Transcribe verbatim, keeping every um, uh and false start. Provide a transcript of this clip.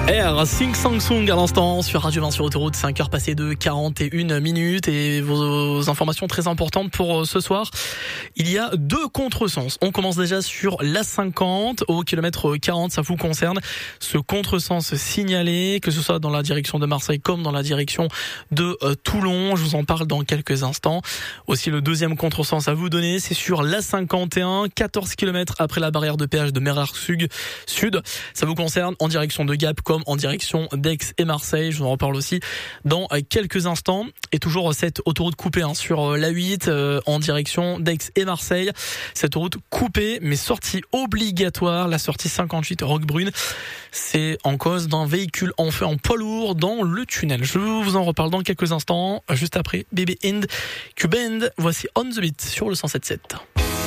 Air, Sing Sang Sung à l'instant sur Radio vingt sur Autoroute, cinq heures passées de quarante et une minutes et vos informations très importantes pour ce soir. Il y a deux contresens. On commence déjà sur l'A cinquante au kilomètre quarante, ça vous concerne. Ce contresens signalé, que ce soit dans la direction de Marseille comme dans la direction de euh, Toulon. Je vous en parle dans quelques instants. Aussi le deuxième contresens à vous donner, c'est sur l'A cinquante et un, quatorze kilomètres après la barrière de péage de Merer-Sud. Ça vous concerne en direction de Gap comme en direction d'Aix et Marseille. Je vous en reparle aussi dans quelques instants. Et toujours cette autoroute coupée hein, sur l'A huit euh, en direction d'Aix et Marseille. Cette autoroute coupée mais sortie obligatoire, la sortie cinquante-huit Roquebrune. C'est en cause d'un véhicule en feu en poids lourd dans le tunnel. Je vous en reparle dans quelques instants, juste après Baby Ind, Cubend. Voici On The Beat sur le cent sept sept.